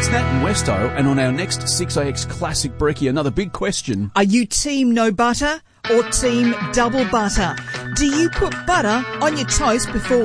It's Nat and Westo, and on our next 6AX Classic Brekkie, another big question. Are you team no butter or team double butter? Do you put butter on your toast before